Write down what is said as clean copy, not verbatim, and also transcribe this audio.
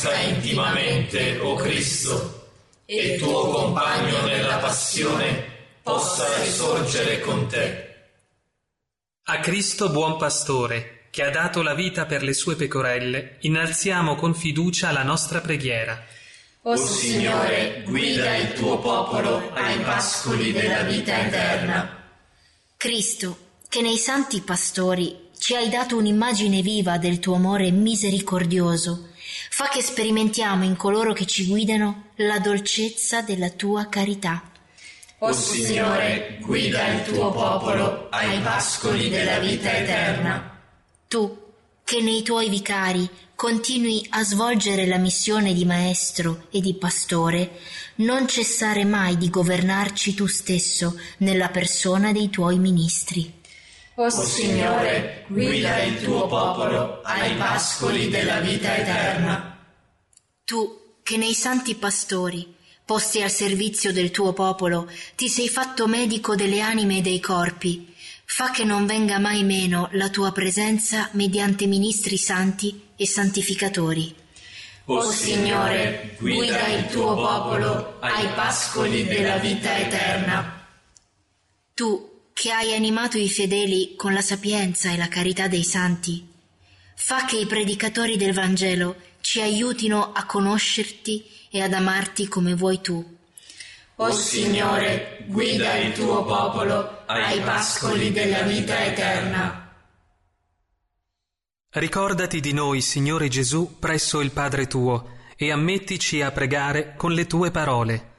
conosca intimamente, o Cristo, e tuo compagno nella passione possa risorgere con te. A Cristo buon pastore, che ha dato la vita per le sue pecorelle, innalziamo con fiducia la nostra preghiera. O Signore, guida il tuo popolo ai pascoli della vita eterna. Cristo, che nei santi pastori ci hai dato un'immagine viva del tuo amore misericordioso, fa che sperimentiamo in coloro che ci guidano la dolcezza della tua carità. O Signore, guida il tuo popolo ai pascoli della vita eterna. Tu, che nei tuoi vicari continui a svolgere la missione di maestro e di pastore, non cessare mai di governarci tu stesso nella persona dei tuoi ministri. O Signore, guida il tuo popolo ai pascoli della vita eterna. Tu, che nei santi pastori, posti al servizio del tuo popolo, ti sei fatto medico delle anime e dei corpi, fa che non venga mai meno la tua presenza mediante ministri santi e santificatori. O Signore, guida il tuo popolo ai pascoli della vita eterna. Tu, che hai animato i fedeli con la sapienza e la carità dei santi, fa che i predicatori del Vangelo ci aiutino a conoscerti e ad amarti come vuoi tu. O Signore, guida il tuo popolo ai pascoli della vita eterna. Ricordati di noi, Signore Gesù, presso il Padre tuo, e ammettici a pregare con le tue parole.